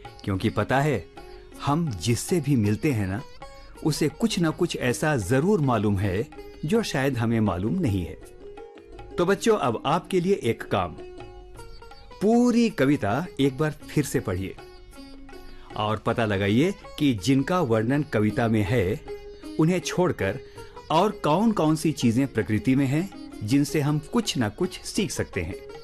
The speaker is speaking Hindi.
क्योंकि पता है, हम जिससे भी मिलते हैं ना, उसे कुछ ना कुछ ऐसा जरूर मालूम है जो शायद हमें मालूम नहीं है। तो बच्चों, अब आपके लिए एक काम, पूरी कविता एक बार फिर से पढ़िए और पता लगाइए कि जिनका वर्णन कविता में है, उन्हें छोड़कर और कौन कौन सी चीजें प्रकृति में हैं जिनसे हम कुछ ना कुछ सीख सकते हैं।